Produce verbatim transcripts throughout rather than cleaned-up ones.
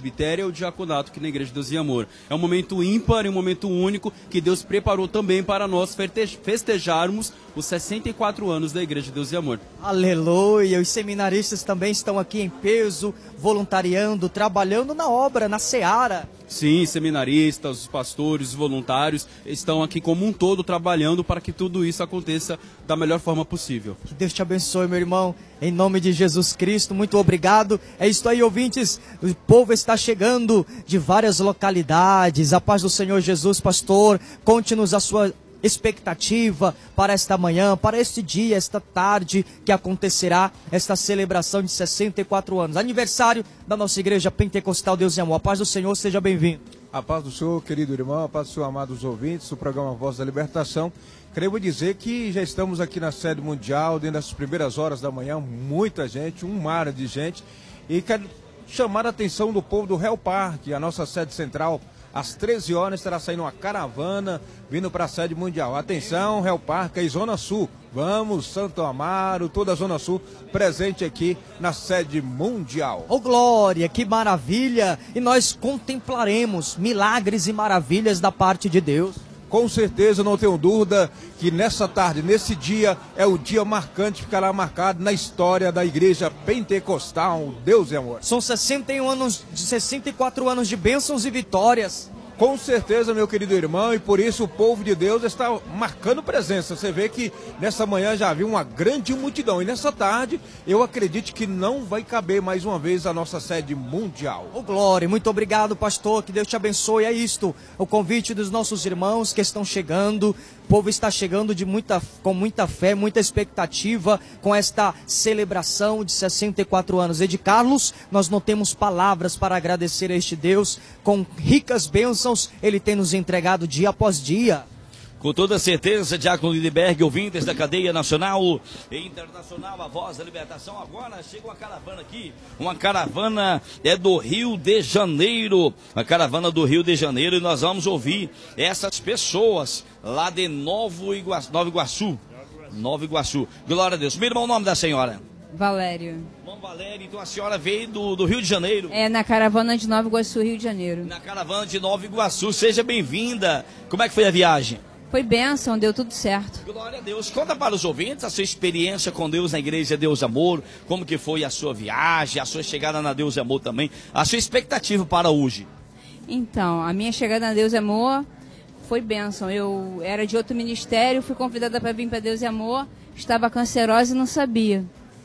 presbitério e o diaconato aqui na Igreja de Deus e Amor. É um momento ímpar e um momento único que Deus preparou também para nós festejarmos os sessenta e quatro anos da Igreja de Deus e Amor. Aleluia! Os seminaristas também estão aqui em peso, voluntariando, trabalhando na obra, na seara. Sim, seminaristas, os pastores, os voluntários estão aqui como um todo trabalhando para que tudo isso aconteça da melhor forma possível. Que Deus te abençoe, meu irmão, em nome de Jesus Cristo, muito obrigado. É isso aí, ouvintes, o povo está chegando de várias localidades. A paz do Senhor Jesus, pastor, conte-nos a sua expectativa para esta manhã, para este dia, esta tarde que acontecerá esta celebração de sessenta e quatro anos, aniversário da nossa Igreja Pentecostal Deus e Amor. A paz do Senhor, seja bem-vindo. A paz do Senhor, querido irmão, a paz do Senhor, amados ouvintes do programa Voz da Libertação. Quero dizer que já estamos aqui na sede mundial, dentro das primeiras horas da manhã, muita gente, um mar de gente, e quero chamar a atenção do povo do Real Parque, a nossa sede central. Às treze horas estará saindo uma caravana vindo para a sede mundial. Atenção, Real Parque e Zona Sul. Vamos, Santo Amaro, toda a Zona Sul presente aqui na sede mundial. Oh glória, que maravilha! E nós contemplaremos milagres e maravilhas da parte de Deus. Com certeza, não tenho dúvida que nessa tarde, nesse dia, é o dia marcante, ficará marcado na história da Igreja Pentecostal Deus e Amor. São sessenta e um anos, sessenta e quatro anos de bênçãos e vitórias. Com certeza, meu querido irmão, e por isso o povo de Deus está marcando presença. Você vê que nessa manhã já havia uma grande multidão, e nessa tarde eu acredito que não vai caber mais uma vez a nossa sede mundial. Oh glória, muito obrigado, pastor, que Deus te abençoe. É isto, o convite dos nossos irmãos que estão chegando. O povo está chegando de muita, com muita fé, muita expectativa com esta celebração de sessenta e quatro anos. E de Carlos, nós não temos palavras para agradecer a este Deus. Com ricas bênçãos, Ele tem nos entregado dia após dia. Com toda certeza, Diácono Lindenberg, ouvintes da cadeia nacional e internacional, a Voz da Libertação. Agora chega uma caravana aqui, uma caravana é do Rio de Janeiro, a caravana do Rio de Janeiro, e nós vamos ouvir essas pessoas lá de Nova Iguaçu, Nova Iguaçu, Nova Iguaçu. Glória a Deus. Meu irmão, o nome da senhora? Valério. Irmão Valério, então a senhora veio do, do Rio de Janeiro? É, na caravana de Nova Iguaçu, Rio de Janeiro. Na caravana de Nova Iguaçu, seja bem-vinda. Como é que foi a viagem? Foi bênção, deu tudo certo. Glória a Deus. Conta para os ouvintes a sua experiência com Deus na Igreja Deus Amor, como que foi a sua viagem, a sua chegada na Deus Amor também, a sua expectativa para hoje. Então, a minha chegada na Deus Amor foi bênção. Eu era de outro ministério, fui convidada para vir para Deus Amor, estava cancerosa e não sabia.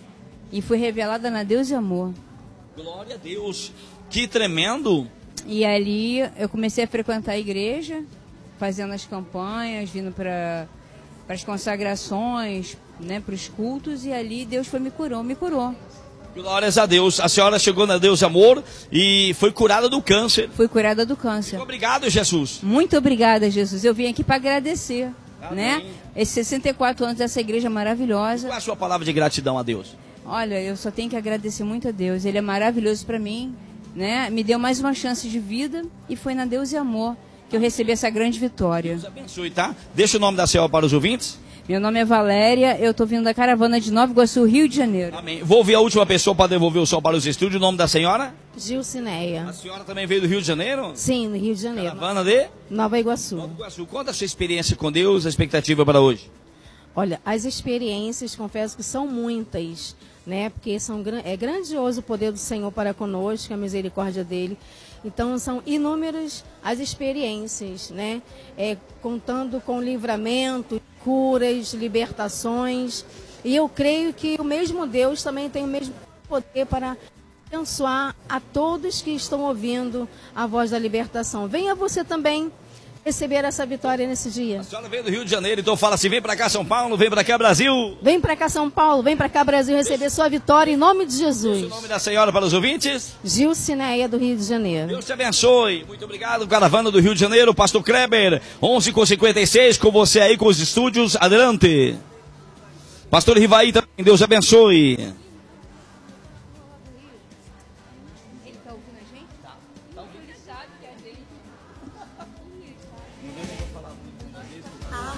E fui revelada na Deus Amor. Glória a Deus. Que tremendo. E ali eu comecei a frequentar a igreja, fazendo as campanhas, vindo para as consagrações, né, para os cultos, e ali Deus foi me curou, me curou. Glórias a Deus. A senhora chegou na Deus Amor e foi curada do câncer. Fui curada do câncer. Muito obrigado, Jesus. Muito obrigada, Jesus. Eu vim aqui para agradecer, Amém. né? Esses sessenta e quatro anos dessa igreja maravilhosa. Qual é a sua palavra de gratidão a Deus? Olha, eu só tenho que agradecer muito a Deus. Ele é maravilhoso para mim, né? Me deu mais uma chance de vida e foi na Deus e Amor que eu recebi essa grande vitória. Deus abençoe, tá? Deixa o nome da senhora para os ouvintes. Meu nome é Valéria, eu estou vindo da caravana de Nova Iguaçu, Rio de Janeiro. Amém. Vou ouvir a última pessoa para devolver o som para os estúdios. O nome da senhora? Gilcineia. A senhora também veio do Rio de Janeiro? Sim, no Rio de Janeiro. Caravana de? Nova Iguaçu. Nova Iguaçu. Conta a sua experiência com Deus, a expectativa para hoje. Olha, as experiências, confesso que são muitas, né? Porque são, é grandioso o poder do Senhor para conosco, a misericórdia dele. Então, são inúmeras as experiências, né? É, contando com livramento, curas, libertações. E eu creio que o mesmo Deus também tem o mesmo poder para abençoar a todos que estão ouvindo a voz da libertação. Venha você também receber essa vitória nesse dia. A senhora veio do Rio de Janeiro, então fala assim, vem pra cá São Paulo, vem pra cá Brasil. Vem pra cá São Paulo, vem pra cá Brasil receber Deus, sua vitória em nome de Jesus. O nome da senhora para os ouvintes? Gilcineia, do Rio de Janeiro. Deus te abençoe. Muito obrigado, caravana do Rio de Janeiro, Pastor Kleber, onze com cinquenta e seis, com você aí com os estúdios, adelante. Pastor Rivaí também, Deus abençoe.